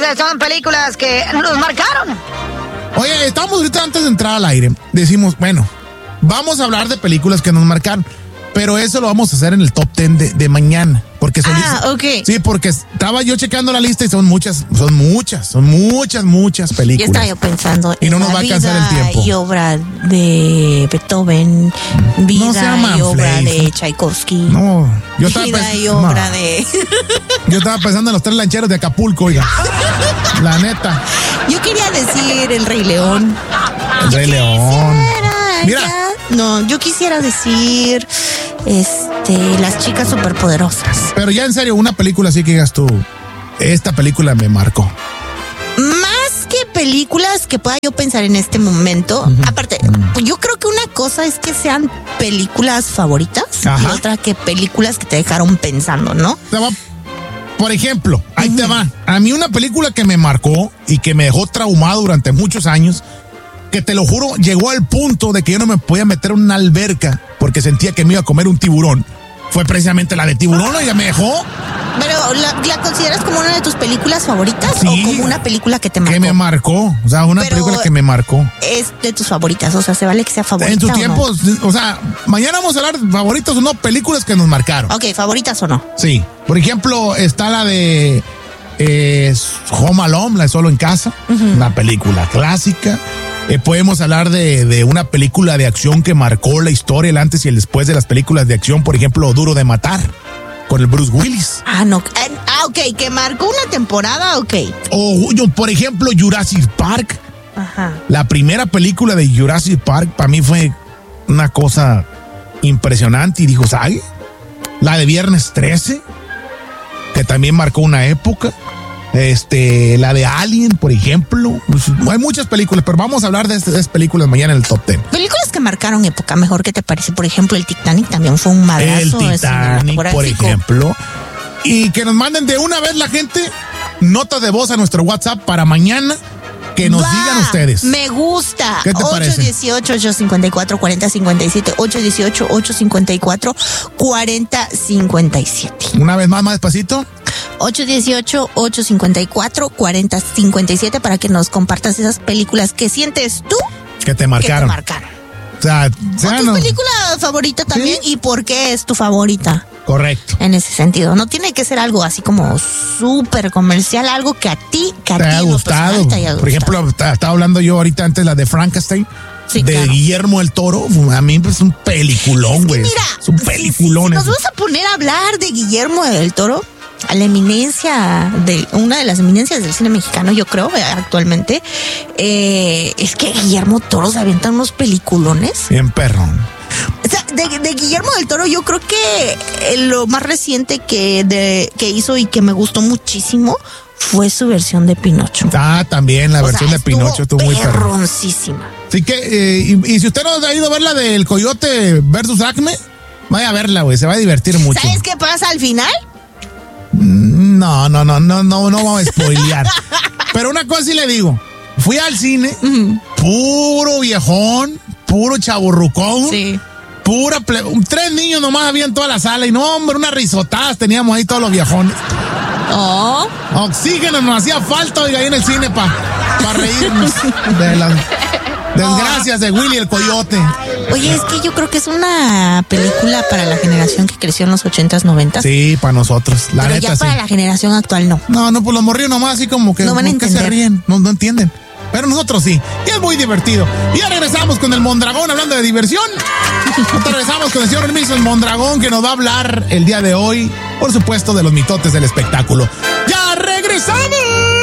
¿Cuáles son películas que nos marcaron? Oye, estamos ahorita antes de entrar al aire. Decimos, bueno, vamos a hablar de películas que nos marcaron. Pero eso lo vamos a hacer en el top 10 de mañana. Porque son ok. Sí, porque estaba yo checando la lista y son muchas películas. Ya estaba yo pensando y no nos va a alcanzar el tiempo. Y obra de Beethoven, vida y obra de Tchaikovsky. No, yo estaba vida y obra de... Yo estaba pensando en los 3 lancheros de Acapulco, oiga. La neta. Yo quería decir El Rey León. El Rey León. Mira. No, yo quisiera decir Las Chicas Superpoderosas. Pero ya en serio, una película así que digas tú, esta película me marcó. Más que películas que pueda yo pensar en este momento, aparte, yo creo que una cosa es que sean películas favoritas y otra que películas que te dejaron pensando, ¿no? Por ejemplo, ahí te va. A mí una película que me marcó y que me dejó traumado durante muchos años, que te lo juro, llegó al punto de que yo no me podía meter en una alberca porque sentía que me iba a comer un tiburón. Fue precisamente la de Tiburón, ella me dejó. Pero, ¿la consideras como una de tus películas favoritas o como una película que te marcó? Que me marcó, o sea, una película que me marcó. Es de tus favoritas, o sea, se vale que sea favorita. En tu tiempo, no? O sea, mañana vamos a hablar de favoritos o no, películas que nos marcaron. Ok, favoritas o no. Sí, por ejemplo, está la de Home Alone, la de Solo en Casa, una película clásica. Podemos hablar de una película de acción que marcó la historia, el antes y el después de las películas de acción, por ejemplo, Duro de Matar, con el Bruce Willis. No. Ok, que marcó una temporada, ok. O, por ejemplo, Jurassic Park. Ajá. La primera película de Jurassic Park para mí fue una cosa impresionante y dijo, ¿sabes? La de Viernes 13, que también marcó una época. La de Alien, por ejemplo. Hay muchas películas, pero vamos a hablar de estas películas mañana en el top 10. Películas que marcaron época, mejor que te parece. Por ejemplo, el Titanic también fue un madrazo. El Titanic, por ejemplo. Y que nos manden de una vez la gente notas de voz a nuestro WhatsApp para mañana. Que nos digan ustedes. Me gusta. ¿Qué te parece? 818-854-4057. 818-854-4057. Una vez más despacito. 818-854-4057 para que nos compartas esas películas que sientes tú que te marcaron. O sea, tu película favorita también, ¿sí? ¿Y por qué es tu favorita? Correcto. En ese sentido, no tiene que ser algo así como súper comercial, algo que a ti te haya gustado. Por ejemplo, estaba hablando yo ahorita antes la de Frankenstein. Sí, de claro. Guillermo del Toro, a mí es un peliculón, güey. Mira, es un peliculón. Si nos vas a poner a hablar de Guillermo del Toro, a la eminencia una de las eminencias del cine mexicano, yo creo, actualmente, es que Guillermo Toro se avienta unos peliculones. Bien perrón. O sea, de Guillermo del Toro, yo creo que lo más reciente que hizo y que me gustó muchísimo fue su versión de Pinocho. También la versión de Pinocho estuvo muy perroncísima. Así que, y si usted no ha ido a ver la del Coyote versus Acme, vaya a verla, güey, se va a divertir mucho. ¿Sabes qué pasa al final? No vamos a spoilear. Pero una cosa sí le digo, fui al cine, puro viejón, puro chaburrucón, sí. Tres niños nomás había en toda la sala y no, hombre, unas risotadas teníamos ahí todos los viejones. Oxígeno nos hacía falta, oiga, ahí en el cine para reírnos de las desgracias de Willy el Coyote. Oye, es que yo creo que es una película para la generación que creció en los 80s, 90s. Sí, para nosotros, la pero neta, ya para la generación actual no. No, pues los morrillos nomás así como que no van a entender. Se ríen, no entienden. Pero nosotros sí, y es muy divertido. Y ya regresamos con el Mondragón hablando de diversión. Regresamos con el señor Hermiso, el Mondragón, que nos va a hablar el día de hoy, por supuesto, de los mitotes del espectáculo. ¡Ya regresamos!